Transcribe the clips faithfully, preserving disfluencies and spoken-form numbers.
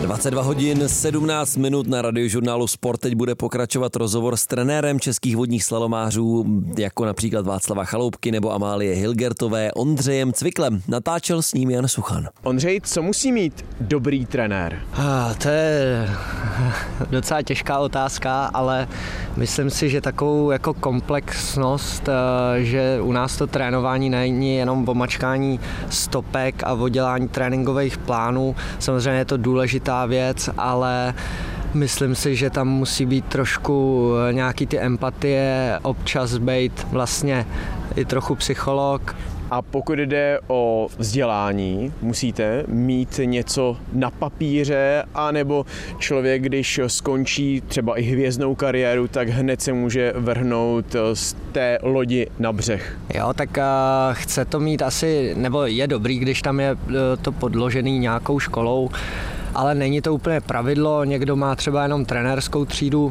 dvacet dva hodin sedmnáct minut na Radiožurnálu Sport. Teď bude pokračovat rozhovor s trenérem českých vodních slalomářů, jako například Václava Chaloupky nebo Amálie Hilgertové, Ondřejem Cviklem. Natáčel s ním Jan Suchan. Ondřej, co musí mít dobrý trenér? Ah, to je docela těžká otázka, ale myslím si, že takovou jako komplexnost, že u nás to trénování není jenom o mačkání stopek a o dělání tréninkových plánů. Samozřejmě je to důležitá věc, ale myslím si, že tam musí být trošku nějaký ty empatie, občas být vlastně i trochu psycholog. A pokud jde o vzdělání, musíte mít něco na papíře, anebo člověk, když skončí třeba i hvězdnou kariéru, tak hned se může vrhnout z té lodi na břeh. Jo, tak uh, chce to mít asi, nebo je dobrý, když tam je uh, to podložený nějakou školou, ale není to úplně pravidlo, někdo má třeba jenom trenérskou třídu.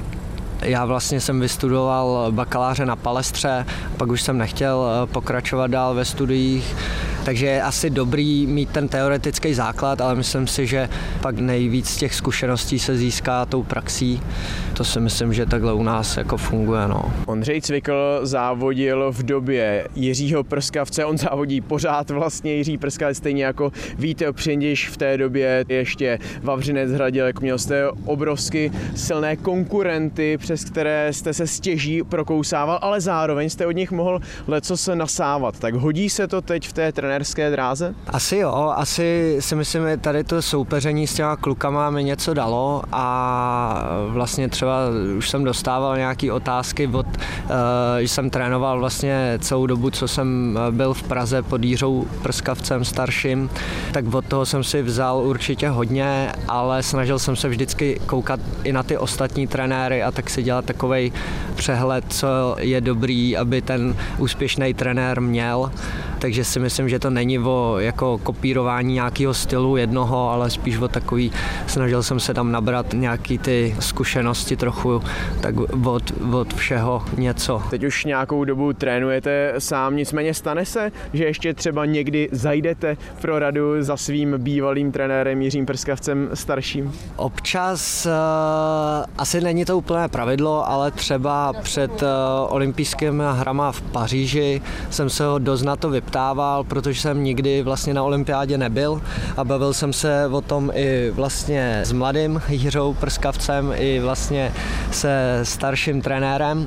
Já vlastně jsem vystudoval bakaláře na Palestře, pak už jsem nechtěl pokračovat dál ve studiích, takže je asi dobrý mít ten teoretický základ, ale myslím si, že pak nejvíc těch zkušeností se získá tou praxí. To si myslím, že takhle u nás jako funguje. No. Ondřej Cvikl závodil v době Jiřího Prskavce, on závodí pořád vlastně Jiří Prskavec, stejně jako Vít Přindiš v té době ještě Vavřinec Hradil, jako měl jste obrovsky silné konkurenty, přes které jste se stěží prokousával, ale zároveň jste od nich mohl lecos nasávat. Tak hodí se to teď v té trenérské dráze? Asi jo, asi si myslím, že tady to soupeření s těma klukama mi něco dalo a vlastně třeba už jsem dostával nějaké otázky, od, že jsem trénoval vlastně celou dobu, co jsem byl v Praze pod Jiřou Prskavcem starším, tak od toho jsem si vzal určitě hodně, ale snažil jsem se vždycky koukat i na ty ostatní trenéry a tak si dělat takovej přehled, co je dobrý, aby ten úspěšný trenér měl. Takže si myslím, že to není o jako kopírování nějakého stylu jednoho, ale spíš o takový, snažil jsem se tam nabrat nějaký ty zkušenosti trochu, tak od, od všeho něco. Teď už nějakou dobu trénujete sám, nicméně stane se, že ještě třeba někdy zajdete pro radu za svým bývalým trenérem Jiřím Prskavcem starším? Občas, uh, asi není to úplné pravidlo, ale třeba před uh, olympijskými hrama v Paříži jsem se ho dost na to vyptával, protože jsem nikdy vlastně na olympiádě nebyl a bavil jsem se o tom i vlastně s mladým Jiřou Prskavcem, i vlastně se starším trenérem.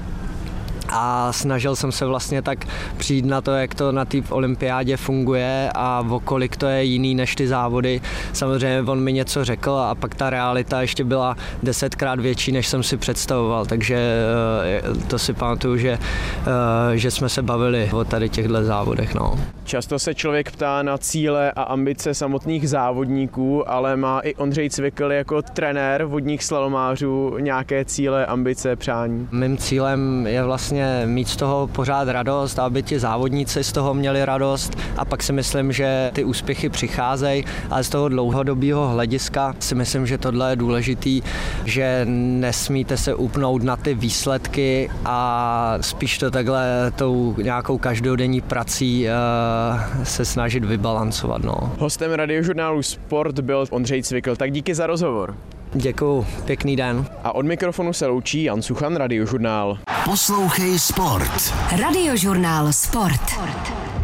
A snažil jsem se vlastně tak přijít na to, jak to na té olympiádě funguje a o kolik to je jiný než ty závody. Samozřejmě on mi něco řekl a pak ta realita ještě byla desetkrát větší, než jsem si představoval, takže to si pamatuju, že, že jsme se bavili o tady těchto závodech. No. Často se člověk ptá na cíle a ambice samotných závodníků, ale má i Ondřej Cvikl jako trenér vodních slalomářů nějaké cíle, ambice, přání? Mým cílem je vlastně mít z toho pořád radost, aby ti závodníci z toho měli radost a pak si myslím, že ty úspěchy přicházejí, ale z toho dlouhodobého hlediska si myslím, že tohle je důležitý, že nesmíte se upnout na ty výsledky a spíš to takhle tou nějakou každodenní prací uh, se snažit vybalancovat. No. Hostem Radiožurnálu Sport byl Ondřej Cvikl, tak díky za rozhovor. Děkuju, pěkný den. A od mikrofonu se loučí Jan Suchan, Radiožurnál. Poslouchej Sport. Radiožurnál Sport.